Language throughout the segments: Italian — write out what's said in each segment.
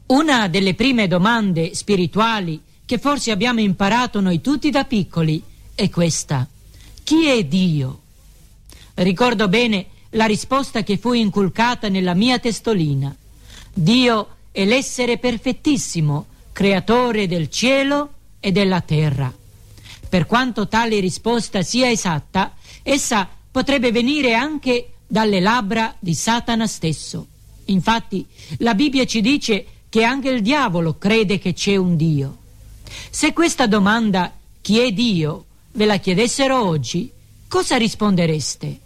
Una delle prime domande spirituali che forse abbiamo imparato noi tutti da piccoli è questa: chi è Dio? Ricordo bene la risposta che fu inculcata nella mia testolina: Dio è l'essere perfettissimo, creatore del cielo e della terra. Per quanto tale risposta sia esatta, essa potrebbe venire anche dalle labbra di Satana stesso. Infatti, la Bibbia ci dice che anche il diavolo crede che c'è un Dio. Se questa domanda, chi è Dio, ve la chiedessero oggi, cosa rispondereste?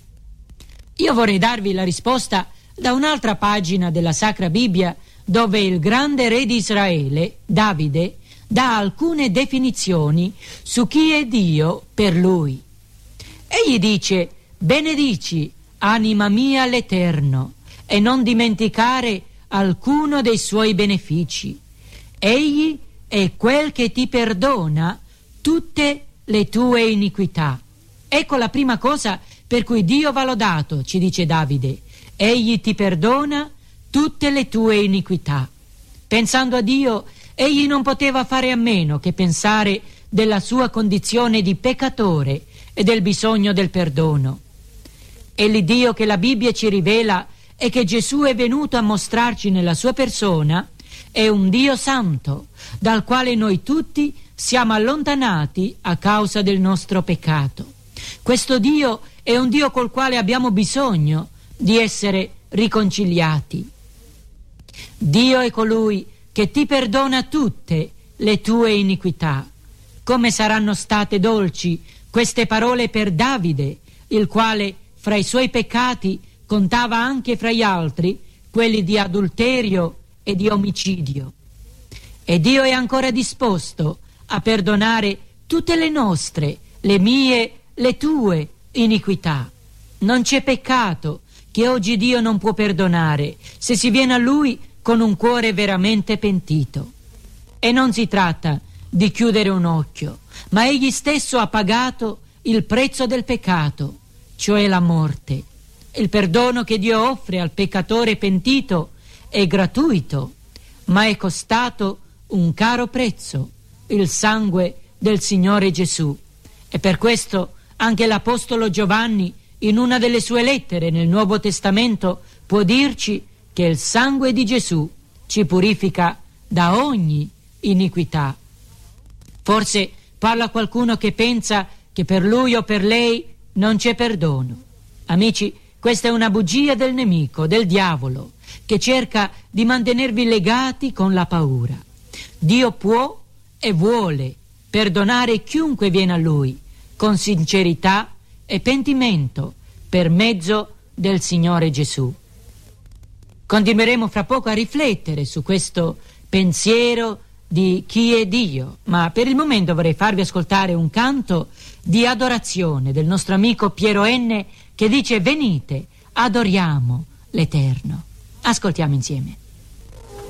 Io vorrei darvi la risposta da un'altra pagina della Sacra Bibbia, dove il grande re di Israele, Davide, dà alcune definizioni su chi è Dio per lui. Egli dice: benedici, anima mia, l'Eterno, e non dimenticare alcuno dei suoi benefici. Egli è quel che ti perdona tutte le tue iniquità. Ecco la prima cosa per cui Dio va lodato, ci dice Davide: egli ti perdona tutte le tue iniquità. Pensando a Dio, egli non poteva fare a meno che pensare della sua condizione di peccatore e del bisogno del perdono. E l'Iddio che la Bibbia ci rivela e che Gesù è venuto a mostrarci nella sua persona è un Dio santo, dal quale noi tutti siamo allontanati a causa del nostro peccato. Questo Dio è un Dio col quale abbiamo bisogno di essere riconciliati. Dio è colui che ti perdona tutte le tue iniquità. Come saranno state dolci queste parole per Davide, il quale fra i suoi peccati contava anche fra gli altri quelli di adulterio e di omicidio. E Dio è ancora disposto a perdonare tutte le nostre, le mie, le tue iniquità. Non c'è peccato che oggi Dio non può perdonare se si viene a Lui con un cuore veramente pentito. E non si tratta di chiudere un occhio, ma Egli stesso ha pagato il prezzo del peccato, cioè la morte. Il perdono che Dio offre al peccatore pentito è gratuito, ma è costato un caro prezzo, il sangue del Signore Gesù. E per questo anche l'Apostolo Giovanni, in una delle sue lettere nel Nuovo Testamento, può dirci che il sangue di Gesù ci purifica da ogni iniquità. Forse parla qualcuno che pensa che per lui o per lei non c'è perdono. Amici, questa è una bugia del nemico, del diavolo, che cerca di mantenervi legati con la paura. Dio può e vuole perdonare chiunque viene a Lui, con sincerità e pentimento, per mezzo del Signore Gesù. Continueremo fra poco a riflettere su questo pensiero di chi è Dio, ma per il momento vorrei farvi ascoltare un canto di adorazione del nostro amico Piero Enne, che dice: venite, adoriamo l'Eterno. Ascoltiamo insieme.